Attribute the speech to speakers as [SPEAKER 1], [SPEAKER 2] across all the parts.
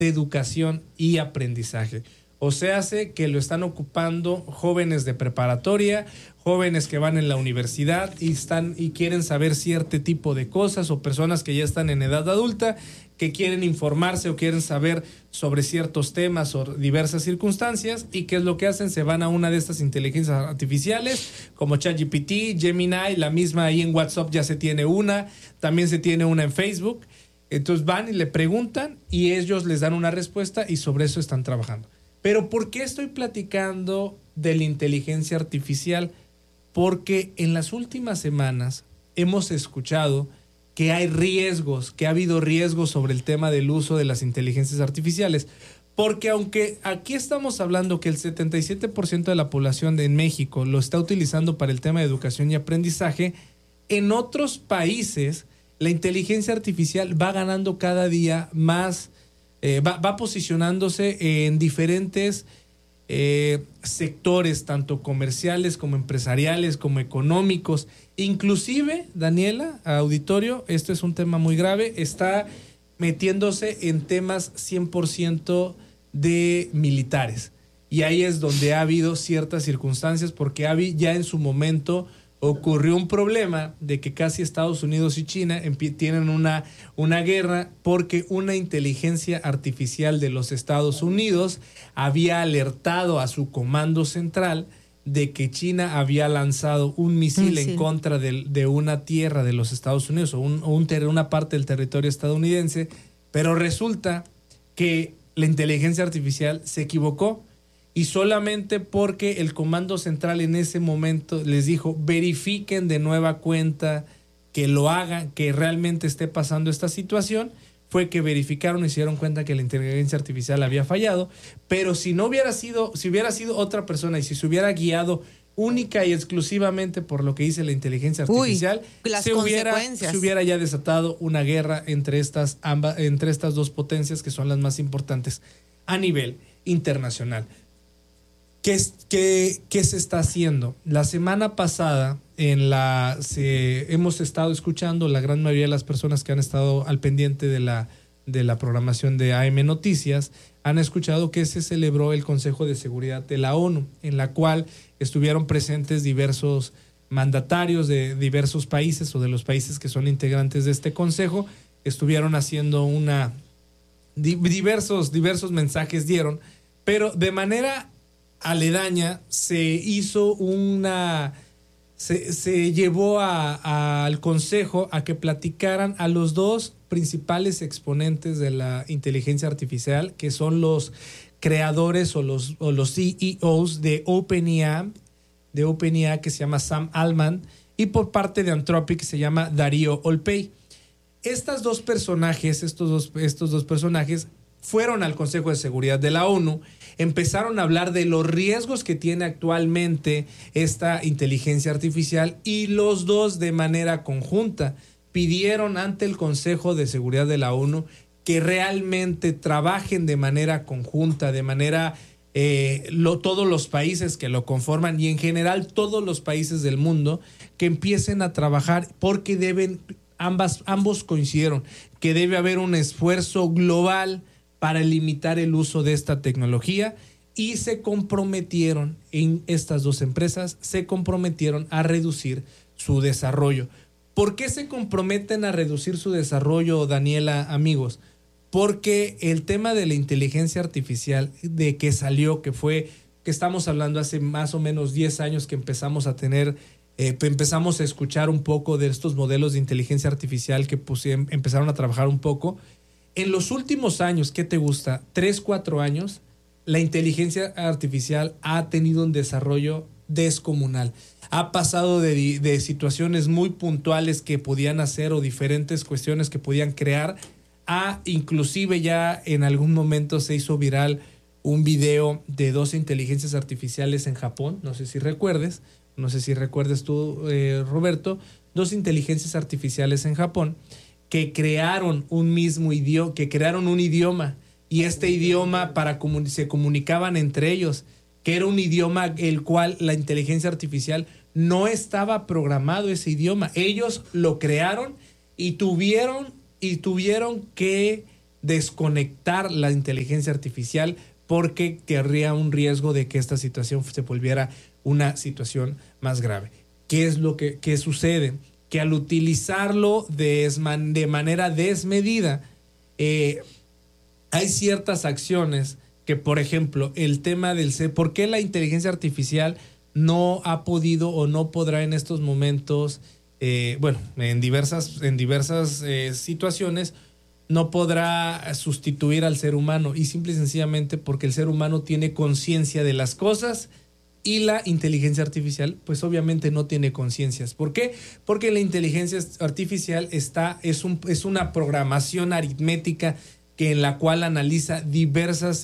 [SPEAKER 1] de educación y aprendizaje. O sea, hace que lo están ocupando jóvenes de preparatoria, jóvenes que van en la universidad y quieren saber cierto tipo de cosas, o personas que ya están en edad adulta, que quieren informarse o quieren saber sobre ciertos temas o diversas circunstancias. ¿Y qué es lo que hacen? Se van a una de estas inteligencias artificiales como ChatGPT, Gemini, la misma ahí en WhatsApp ya se tiene una, también se tiene una en Facebook. Entonces van y le preguntan y ellos les dan una respuesta y sobre eso están trabajando. Pero ¿por qué estoy platicando de la inteligencia artificial? Porque en las últimas semanas hemos escuchado que hay riesgos, que ha habido riesgos sobre el tema del uso de las inteligencias artificiales. Porque aunque aquí estamos hablando que el 77% de la población en México lo está utilizando para el tema de educación y aprendizaje, en otros países la inteligencia artificial va ganando cada día más, va posicionándose en diferentes sectores, tanto comerciales como empresariales, como económicos. Inclusive, Daniela, auditorio, esto es un tema muy grave, está metiéndose en temas 100% de militares. Y ahí es donde ha habido ciertas circunstancias, porque ya en su momento ocurrió un problema de que casi Estados Unidos y China tienen una guerra porque una inteligencia artificial de los Estados Unidos había alertado a su comando central de que China había lanzado un misil en contra de una tierra de los Estados Unidos o una parte del territorio estadounidense, pero resulta que la inteligencia artificial se equivocó. Y solamente porque el comando central en ese momento les dijo, verifiquen de nueva cuenta que lo hagan, que realmente esté pasando esta situación, fue que verificaron y se dieron cuenta que la inteligencia artificial había fallado. Pero si hubiera sido otra persona y si se hubiera guiado única y exclusivamente por lo que dice la inteligencia artificial, se hubiera ya desatado una guerra entre estas dos potencias que son las más importantes a nivel internacional. ¿Qué se está haciendo? La semana pasada hemos estado escuchando, la gran mayoría de las personas que han estado al pendiente de la programación de AM Noticias, han escuchado que se celebró el Consejo de Seguridad de la ONU, en la cual estuvieron presentes diversos mandatarios de diversos países o de los países que son integrantes de este consejo. Estuvieron haciendo diversos mensajes dieron, pero de manera aledaña se llevó al consejo a que platicaran a los dos principales exponentes de la inteligencia artificial, que son los creadores o los CEOs de OpenAI, que se llama Sam Altman, y por parte de Anthropic, que se llama Darío Olpey. Estos dos personajes fueron al Consejo de Seguridad de la ONU, empezaron a hablar de los riesgos que tiene actualmente esta inteligencia artificial, y los dos de manera conjunta pidieron ante el Consejo de Seguridad de la ONU que realmente trabajen de manera conjunta, de manera todos los países que lo conforman y en general todos los países del mundo, que empiecen a trabajar, porque ambos coincidieron que debe haber un esfuerzo global para limitar el uso de esta tecnología, y se comprometieron en estas dos empresas, se comprometieron a reducir su desarrollo. ¿Por qué se comprometen a reducir su desarrollo, Daniela, amigos? Porque el tema de la inteligencia artificial de que salió, que estamos hablando hace más o menos 10 años que empezamos a tener, empezamos a escuchar un poco de estos modelos de inteligencia artificial que empezaron a trabajar un poco. En los últimos años, ¿qué te gusta? 3, 4 años, la inteligencia artificial ha tenido un desarrollo descomunal. Ha pasado de situaciones muy puntuales que podían hacer o diferentes cuestiones que podían crear, a inclusive ya en algún momento se hizo viral un video de 2 inteligencias artificiales en Japón. No sé si recuerdes tú, Roberto, 2 inteligencias artificiales en Japón que crearon un idioma, y este idioma se comunicaban entre ellos, que era un idioma el cual la inteligencia artificial no estaba programado ese idioma. Ellos lo crearon y tuvieron que desconectar la inteligencia artificial porque querría un riesgo de que esta situación se volviera una situación más grave. ¿Qué es lo que sucede? Que al utilizarlo de manera desmedida, hay ciertas acciones que, por ejemplo, el tema del ¿por qué la inteligencia artificial no ha podido o no podrá en estos momentos, en diversas situaciones, no podrá sustituir al ser humano? Y simple y sencillamente porque el ser humano tiene conciencia de las cosas y la inteligencia artificial, pues obviamente no tiene conciencias. ¿Por qué? Porque la inteligencia artificial es una programación aritmética en la cual analiza diversas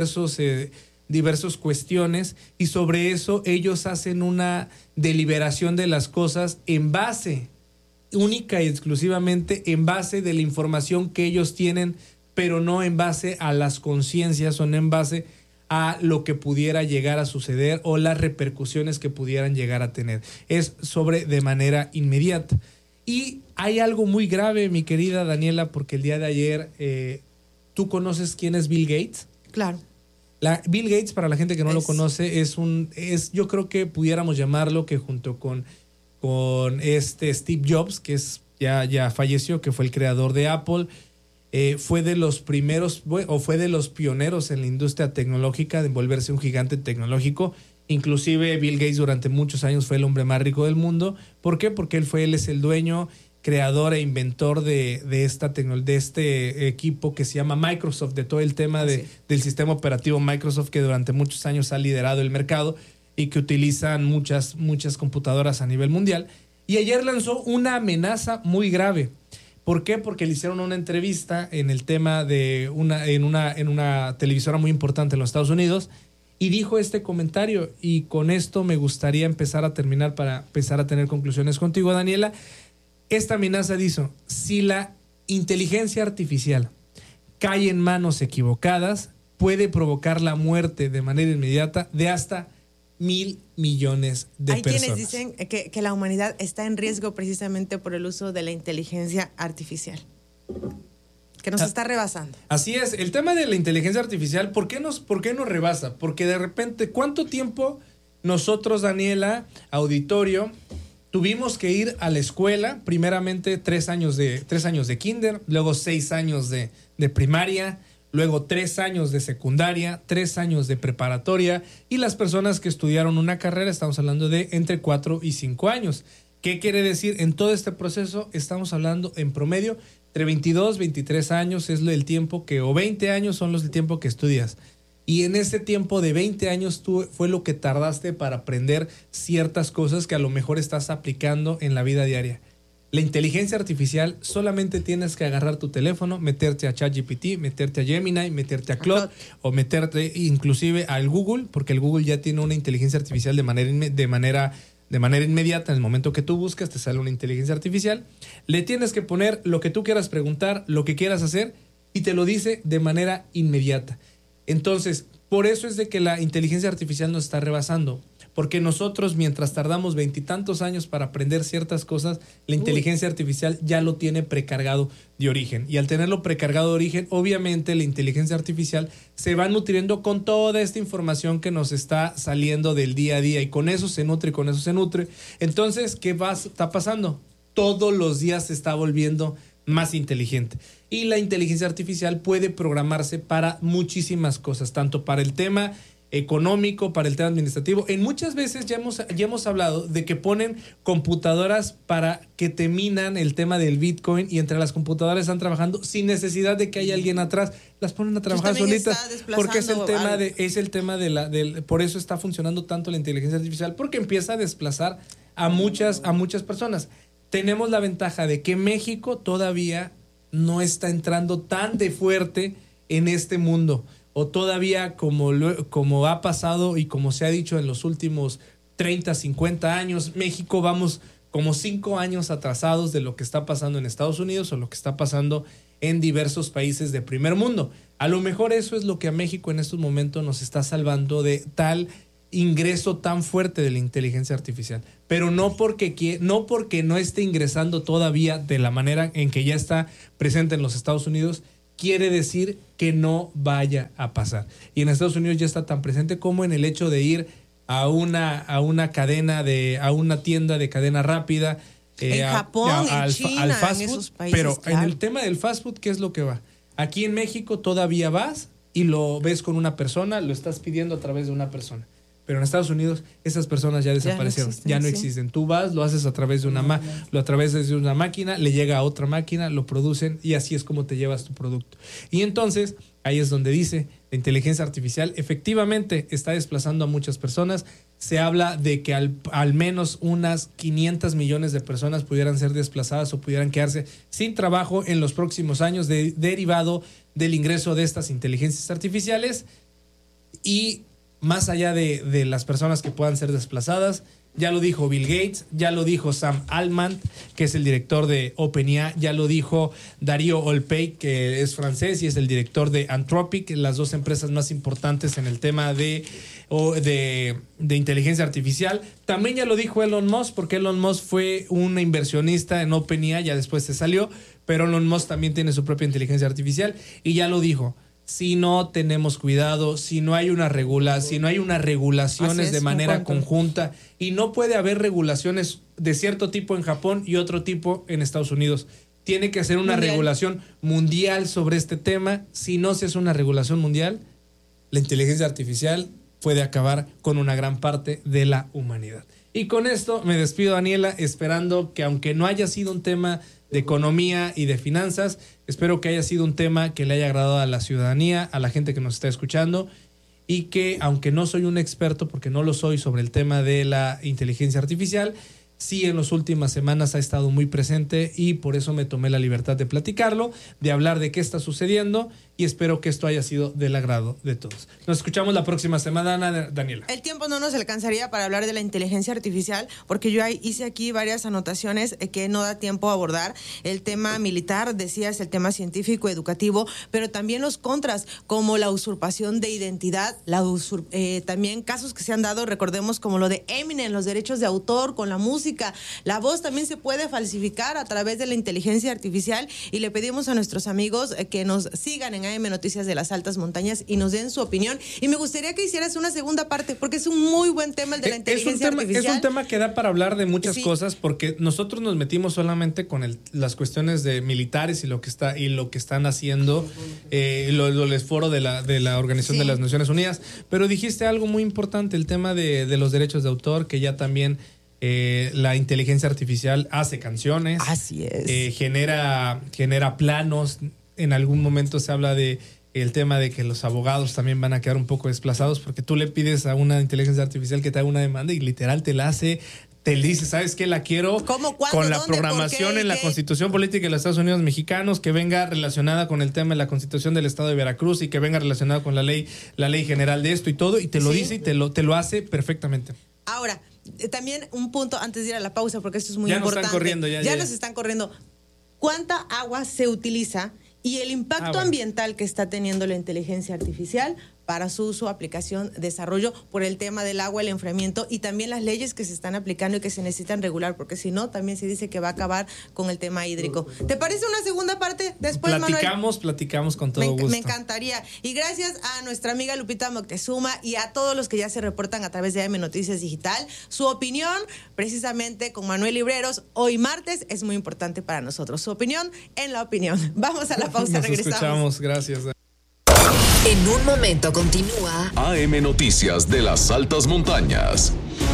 [SPEAKER 1] cuestiones, y sobre eso ellos hacen una deliberación de las cosas en base, única y exclusivamente en base de la información que ellos tienen, pero no en base a las conciencias o no en base a lo que pudiera llegar a suceder o las repercusiones que pudieran llegar a tener. Es de manera inmediata. Y hay algo muy grave, mi querida Daniela, porque el día de ayer, ¿tú conoces quién es Bill Gates?
[SPEAKER 2] Claro.
[SPEAKER 1] Bill Gates, para la gente que no lo conoce, yo creo que pudiéramos llamarlo, que junto con Steve Jobs, que ya falleció, que fue el creador de Apple, fue de los primeros o fue de los pioneros en la industria tecnológica de volverse un gigante tecnológico. Inclusive Bill Gates durante muchos años fue el hombre más rico del mundo. ¿Por qué? Porque él es el dueño, creador e inventor de este equipo que se llama Microsoft, de todo el tema del sistema operativo Microsoft, que durante muchos años ha liderado el mercado y que utilizan muchas computadoras a nivel mundial. Y ayer lanzó una amenaza muy grave. ¿Por qué? Porque le hicieron una entrevista en el tema en una televisora muy importante en los Estados Unidos, y dijo este comentario, y con esto me gustaría empezar a terminar para empezar a tener conclusiones contigo, Daniela. Esta amenaza dijo: si la inteligencia artificial cae en manos equivocadas, puede provocar la muerte de manera inmediata de hasta 1,000 millones de personas.
[SPEAKER 2] Hay quienes dicen que la humanidad está en riesgo precisamente por el uso de la inteligencia artificial, que nos está rebasando.
[SPEAKER 1] Así es, el tema de la inteligencia artificial, ¿por qué nos rebasa? Porque de repente, ¿cuánto tiempo nosotros, Daniela, auditorio, tuvimos que ir a la escuela? Primeramente 3 años de kinder, luego 6 años de primaria, luego 3 años de secundaria, 3 años de preparatoria, y las personas que estudiaron una carrera estamos hablando de entre 4 y 5 años. ¿Qué quiere decir? En todo este proceso estamos hablando en promedio entre 22, 23 años es el tiempo o 20 años son los del tiempo que estudias. Y en ese tiempo de 20 años fue lo que tardaste para aprender ciertas cosas que a lo mejor estás aplicando en la vida diaria. La inteligencia artificial, solamente tienes que agarrar tu teléfono, meterte a ChatGPT, meterte a Gemini, meterte a Claude o meterte inclusive al Google, porque el Google ya tiene una inteligencia artificial de manera inmediata. En el momento que tú buscas, te sale una inteligencia artificial. Le tienes que poner lo que tú quieras preguntar, lo que quieras hacer, y te lo dice de manera inmediata. Entonces, por eso es de que la inteligencia artificial nos está rebasando. Porque nosotros, mientras tardamos 20 y tantos años para aprender ciertas cosas, la inteligencia artificial ya lo tiene precargado de origen. Y al tenerlo precargado de origen, obviamente la inteligencia artificial se va nutriendo con toda esta información que nos está saliendo del día a día. Y con eso se nutre, Entonces, ¿qué está pasando? Todos los días se está volviendo más inteligente. Y la inteligencia artificial puede programarse para muchísimas cosas, tanto para el tema económico, para el tema administrativo. En muchas veces ya hemos hablado de que ponen computadoras para que te minan el tema del Bitcoin, y entre las computadoras están trabajando sin necesidad de que haya alguien atrás, las ponen a trabajar solitas, porque es el tema de por eso está funcionando tanto la inteligencia artificial, porque empieza a desplazar a muchas personas. Tenemos la ventaja de que México todavía no está entrando tan de fuerte en este mundo, o todavía como ha pasado y como se ha dicho en los últimos 30, 50 años, México vamos como 5 años atrasados de lo que está pasando en Estados Unidos o lo que está pasando en diversos países de primer mundo. A lo mejor eso es lo que a México en estos momentos nos está salvando de tal ingreso tan fuerte de la inteligencia artificial, pero no porque no esté ingresando todavía de la manera en que ya está presente en los Estados Unidos, quiere decir que no vaya a pasar. Y en Estados Unidos ya está tan presente como en el hecho de ir a una cadena a una tienda de cadena rápida.
[SPEAKER 2] En Japón, en China,
[SPEAKER 1] al fast
[SPEAKER 2] en
[SPEAKER 1] food,
[SPEAKER 2] esos países.
[SPEAKER 1] pero
[SPEAKER 2] claro.
[SPEAKER 1] en el tema del fast food, ¿qué es lo que va? Aquí en México todavía vas y lo ves con una persona, lo estás pidiendo a través de una persona. Pero en Estados Unidos esas personas ya desaparecieron, ya no existen. Tú vas, lo haces a través de una máquina, le llega a otra máquina, lo producen y así es como te llevas tu producto. Y entonces ahí es donde dice, la inteligencia artificial efectivamente está desplazando a muchas personas. Se habla de que al menos unas 500 millones de personas pudieran ser desplazadas o pudieran quedarse sin trabajo en los próximos años derivado del ingreso de estas inteligencias artificiales. Y más allá de las personas que puedan ser desplazadas, ya lo dijo Bill Gates, ya lo dijo Sam Altman, que es el director de OpenAI, ya lo dijo Dario Olpey, que es francés y es el director de Anthropic, las dos empresas más importantes en el tema de inteligencia artificial. También ya lo dijo Elon Musk, porque Elon Musk fue un inversionista en OpenAI, ya después se salió, pero Elon Musk también tiene su propia inteligencia artificial y ya lo dijo. Si no tenemos cuidado, si no hay unas regulaciones de manera conjunta, y no puede haber regulaciones de cierto tipo en Japón y otro tipo en Estados Unidos. Tiene que hacer una regulación mundial sobre este tema. Si no se hace una regulación mundial, la inteligencia artificial puede acabar con una gran parte de la humanidad. Y con esto me despido, Daniela, esperando que aunque no haya sido un tema de economía y de finanzas, espero que haya sido un tema que le haya agradado a la ciudadanía, a la gente que nos está escuchando, y que aunque no soy un experto, porque no lo soy sobre el tema de la inteligencia artificial, sí en las últimas semanas ha estado muy presente y por eso me tomé la libertad de platicarlo, de hablar de qué está sucediendo y espero que esto haya sido del agrado de todos. Nos escuchamos la próxima semana, Daniela.
[SPEAKER 2] El tiempo no nos alcanzaría para hablar de la inteligencia artificial porque yo hice aquí varias anotaciones que no da tiempo a abordar. El tema militar, decías, el tema científico, educativo, pero también los contras como la usurpación de identidad, también casos que se han dado, recordemos como lo de Eminem, los derechos de autor con la música. La voz también se puede falsificar a través de la inteligencia artificial y le pedimos a nuestros amigos que nos sigan en AM Noticias de las Altas Montañas y nos den su opinión. Y me gustaría que hicieras una segunda parte porque es un muy buen tema el de la inteligencia artificial.
[SPEAKER 1] Es un tema que da para hablar de muchas cosas porque nosotros nos metimos solamente con las cuestiones de militares y lo que están haciendo el foro de la Organización de las Naciones Unidas. Pero dijiste algo muy importante, el tema de los derechos de autor, que ya también la inteligencia artificial hace canciones.
[SPEAKER 2] Así es.
[SPEAKER 1] Genera planos. En algún momento se habla de el tema de que los abogados también van a quedar un poco desplazados porque tú le pides a una inteligencia artificial que te haga una demanda y literal te la hace, te dice, ¿sabes qué? La quiero
[SPEAKER 2] ¿cómo, cuándo,
[SPEAKER 1] con la
[SPEAKER 2] dónde,
[SPEAKER 1] programación
[SPEAKER 2] por qué,
[SPEAKER 1] en la Constitución Política de los Estados Unidos Mexicanos, que venga relacionada con el tema de la Constitución del Estado de Veracruz y que venga relacionada con la ley general de esto y todo, y te lo dice y te lo hace perfectamente.
[SPEAKER 2] Ahora, también un punto antes de ir a la pausa, porque esto es muy importante.
[SPEAKER 1] Ya nos están corriendo.
[SPEAKER 2] Ya nos están corriendo. ¿Cuánta agua se utiliza y el impacto ambiental que está teniendo la inteligencia artificial para su uso, aplicación, desarrollo por el tema del agua, el enfriamiento y también las leyes que se están aplicando y que se necesitan regular, porque si no, también se dice que va a acabar con el tema hídrico. ¿Te parece una segunda parte después,
[SPEAKER 1] Platicamos con todo gusto.
[SPEAKER 2] Me encantaría. Y gracias a nuestra amiga Lupita Moctezuma y a todos los que ya se reportan a través de AM Noticias Digital. Su opinión, precisamente con Manuel Libreros, hoy martes, es muy importante para nosotros. Su opinión en la opinión. Vamos a la pausa, regresamos.
[SPEAKER 1] Escuchamos, gracias.
[SPEAKER 3] En un momento continúa
[SPEAKER 4] AM Noticias de las Altas Montañas.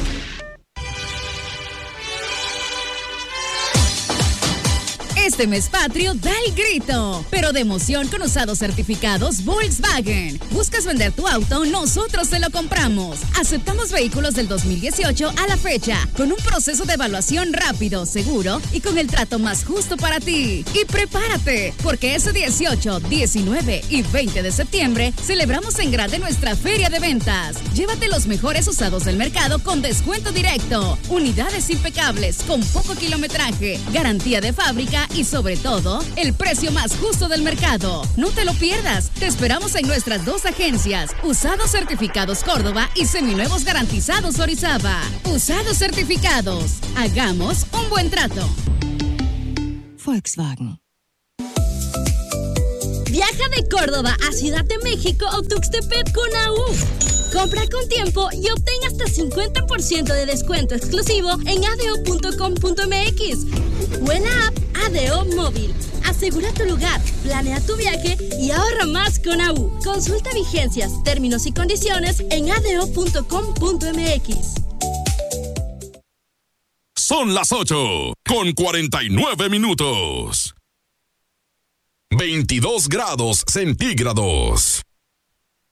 [SPEAKER 5] Este mes patrio da el grito, pero de emoción con usados certificados Volkswagen. ¿Buscas vender tu auto? Nosotros te lo compramos. Aceptamos vehículos del 2018 a la fecha, con un proceso de evaluación rápido, seguro y con el trato más justo para ti. Y prepárate, porque ese 18, 19 y 20 de septiembre celebramos en grande nuestra feria de ventas. Llévate los mejores usados del mercado con descuento directo, unidades impecables, con poco kilometraje, garantía de fábrica y sobre todo, el precio más justo del mercado. No te lo pierdas. Te esperamos en nuestras dos agencias, Usados Certificados Córdoba y Seminuevos Garantizados Orizaba. Usados Certificados. Hagamos un buen trato.
[SPEAKER 3] Volkswagen.
[SPEAKER 6] Viaja de Córdoba a Ciudad de México o Tuxtepec con AU. Compra con tiempo y obtén hasta 50% de descuento exclusivo en adeo.com.mx o en la app Adeo Móvil. Asegura tu lugar, planea tu viaje y ahorra más con AU. Consulta vigencias, términos y condiciones en adeo.com.mx.
[SPEAKER 4] Son las 8:49. 22 grados centígrados.